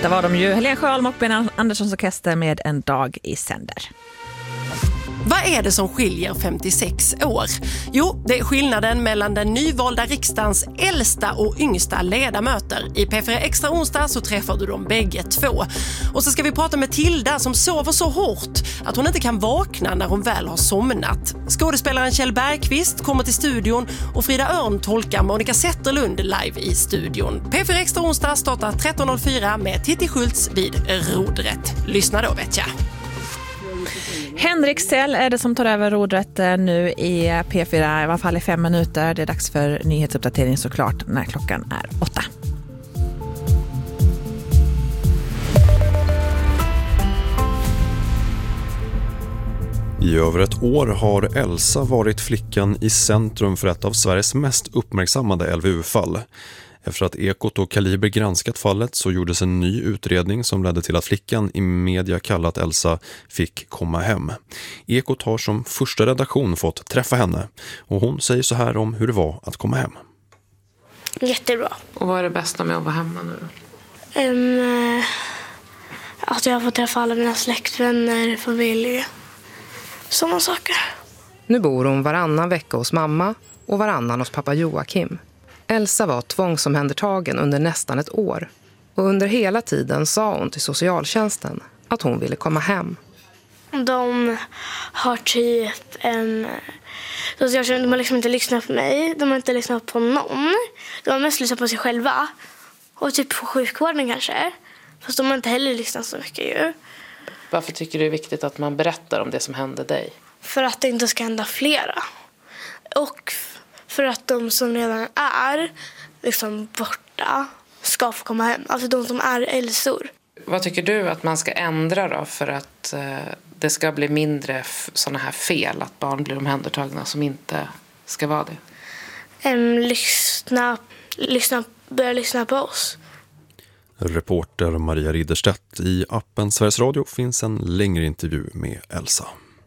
Där var de ju, Helene Sjöholm och Ben Anderssons orkester med En dag i sänder. Vad är det som skiljer 56 år? Jo, det är skillnaden mellan den nyvalda riksdagens äldsta och yngsta ledamöter. I P4 Extra onsdag så träffar du dem bägge två. Och så ska vi prata med Tilda som sover så hårt att hon inte kan vakna när hon väl har somnat. Skådespelaren Kjell Bergqvist kommer till studion och Frida Örn tolkar Monica Zetterlund live i studion. P4 Extra onsdag startar 13.04 med Titti Schultz vid rodret. Lyssna då, vet jag. Henrik Sell är det som tar över rodret nu i P4, i alla fall i 5 minuter. Det är dags för nyhetsuppdatering såklart när klockan är 8. I över ett år har Elsa varit flickan i centrum för ett av Sveriges mest uppmärksammade LVU-fall. Efter att Ekot och Kaliber granskat fallet så gjordes en ny utredning som ledde till att flickan i media kallat Elsa fick komma hem. Ekot har som första redaktion fått träffa henne och hon säger så här om hur det var att komma hem. Jättebra. Och vad är det bästa med att vara hemma nu då? Att jag får träffa alla mina släktvänner, familj, sådana saker. Nu bor hon varannan vecka hos mamma och varannan hos pappa Joakim. Elsa var tvångsomhändertagen under nästan ett år och under hela tiden sa hon till socialtjänsten att hon ville komma hem. De har typ socialtjänsten, de har liksom inte lyssnat på mig, de har inte lyssnat på någon. De har mest lyssnat på sig själva och typ på sjukvården kanske. Fast de har inte heller lyssnat så mycket ju. Varför tycker du det är viktigt att man berättar om det som hände dig? För att det inte ska hända flera. Och för att de som redan är liksom borta ska få komma hem. Alltså de som är Elsor. Vad tycker du att man ska ändra då för att det ska bli mindre sådana här fel? Att barn blir omhändertagna som inte ska vara det? Börja lyssna på oss. Reporter Maria Ridderstedt. I appen Sveriges Radio finns en längre intervju med Elsa.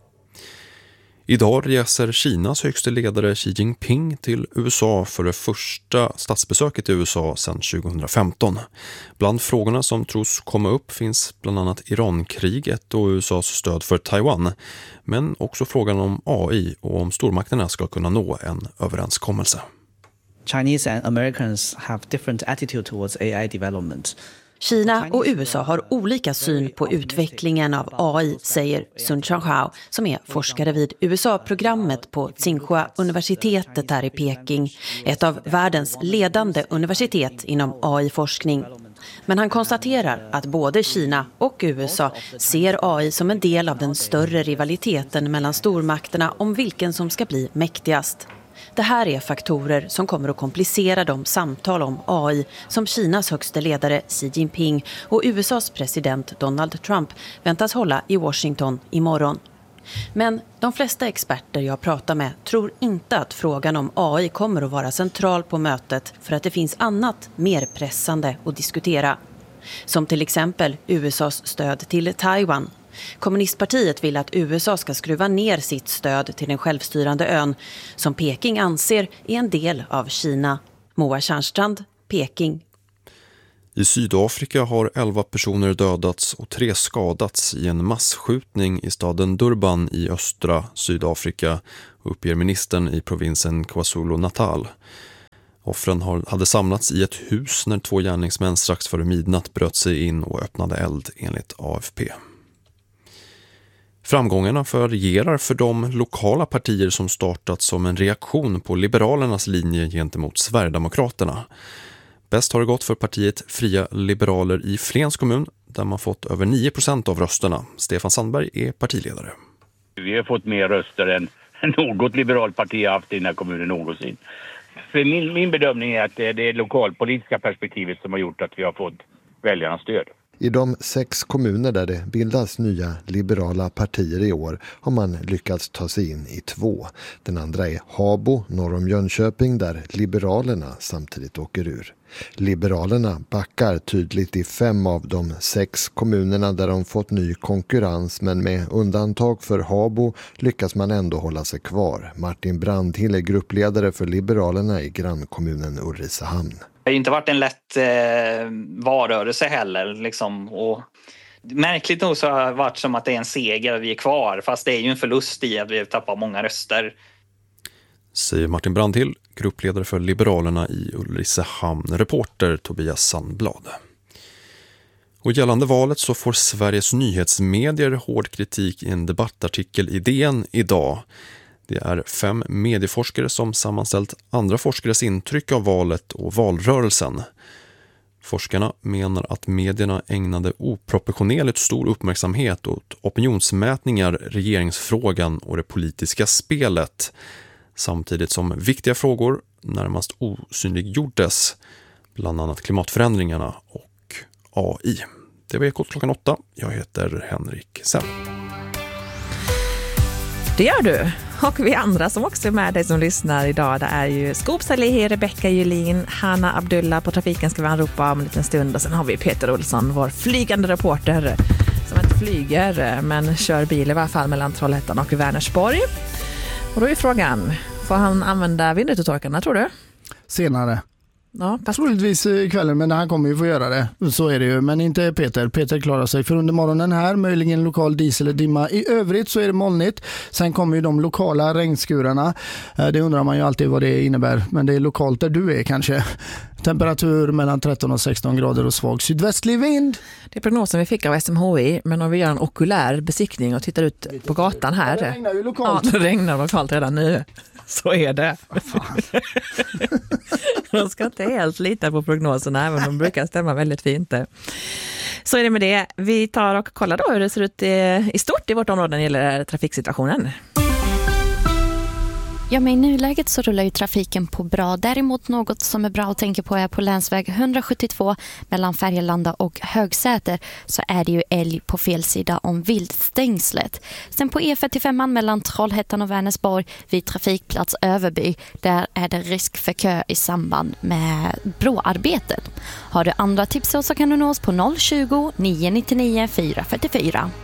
Idag reser Kinas högste ledare Xi Jinping till USA för det första statsbesöket i USA sedan 2015. Bland frågorna som tros komma upp finns bland annat Irankriget och USAs stöd för Taiwan. Men också frågan om AI och om stormakterna ska kunna nå en överenskommelse. Chinese and Americans have different attitude towards AI development. Kina och USA har olika syn på utvecklingen av AI, säger Sun Changhao, som är forskare vid USA-programmet på Tsinghua-universitetet här i Peking, ett av världens ledande universitet inom AI-forskning. Men han konstaterar att både Kina och USA ser AI som en del av den större rivaliteten mellan stormakterna om vilken som ska bli mäktigast. Det här är faktorer som kommer att komplicera de samtal om AI som Kinas högste ledare Xi Jinping och USAs president Donald Trump väntas hålla i Washington imorgon. Men de flesta experter jag pratar med tror inte att frågan om AI kommer att vara central på mötet för att det finns annat mer pressande att diskutera. Som till exempel USAs stöd till Taiwan. Kommunistpartiet vill att USA ska skruva ner sitt stöd till den självstyrande ön som Peking anser är en del av Kina. Moa Tjärnstrand, Peking. I Sydafrika har 11 personer dödats och 3 skadats i en massskjutning i staden Durban i östra Sydafrika, uppger ministern i provinsen KwaZulu-Natal. Offren hade samlats i ett hus när 2 gärningsmän strax före midnatt bröt sig in och öppnade eld enligt AFP. Framgångarna varierar för de lokala partier som startat som en reaktion på Liberalernas linje gentemot Sverigedemokraterna. Bäst har det gått för partiet Fria Liberaler i Flens kommun där man fått över 9% av rösterna. Stefan Sandberg är partiledare. Vi har fått mer röster än något liberalt parti har haft i den här kommunen någonsin. För min bedömning är att det är det lokalpolitiska perspektivet som har gjort att vi har fått väljarnas stöd. I de 6 kommuner där det bildas nya liberala partier i år har man lyckats ta sig in i 2. Den andra är Habo, norr om Jönköping, där Liberalerna samtidigt åker ur. Liberalerna backar tydligt i 5 av de 6 kommunerna där de fått ny konkurrens, men med undantag för Habo lyckas man ändå hålla sig kvar. Martin Brandhill är gruppledare för Liberalerna i grannkommunen Ulricehamn. Det har ju inte varit en lätt valrörelse heller. Liksom. Och märkligt nog så har det varit som att det är en seger, vi är kvar. Fast det är ju en förlust i att vi tappar många röster. Säger Martin Brandhill, gruppledare för Liberalerna i Ulricehamn, reporter Tobias Sandblad. Och gällande valet så får Sveriges nyhetsmedier hård kritik i en debattartikel i DN idag. Det är 5 medieforskare som sammanställt andra forskares intryck av valet och valrörelsen. Forskarna menar att medierna ägnade oproportionerligt stor uppmärksamhet åt opinionsmätningar, regeringsfrågan och det politiska spelet, samtidigt som viktiga frågor närmast osynliggjordes, bland annat klimatförändringarna och AI. Det var Ekot klockan 8. Jag heter Henrik Sell. Det gör du. Och vi andra som också är med dig som lyssnar idag, det är ju Skop Salihi, Rebecka Julin, Hanna Abdullah på trafiken ska vi anropa om en liten stund. Och sen har vi Peter Olsson, vår flygande reporter som inte flyger men kör bil i varje fall mellan Trollhättan och Vänersborg. Och då är frågan, får han använda vindrutetorkarna tror du? Senare. Ja, troligtvis ikväll, men han kommer ju få göra det. Så är det ju, men inte Peter. Peter klarar sig för under morgonen här, möjligen lokal dis eller dimma. I övrigt så är det molnigt. Sen kommer ju de lokala regnskurarna. Det undrar man ju alltid vad det innebär, men det är lokalt där du är kanske. Temperatur mellan 13 och 16 grader och svag sydvästlig vind. Det är prognosen vi fick av SMHI, men om vi gör en okulär besiktning och tittar ut på gatan här. Det regnar ju lokalt. Ja, det regnar lokalt redan nu. Så är det. De ska inte helt lita på prognoserna, även de brukar stämma väldigt fint. Så är det med det. Vi tar och kollar då hur det ser ut i stort i vårt område när det gäller trafiksituationen. Ja, men i nuläget så rullar ju trafiken på bra. Däremot något som är bra att tänka på är på länsväg 172 mellan Färgelanda och Högsäter så är det ju älg på fel sida om viltstängslet. Sen på E45 mellan Trollhättan och Vänersborg vid trafikplats Överby, där är det risk för kö i samband med broarbetet. Har du andra tips så kan du nå oss på 020 999 444.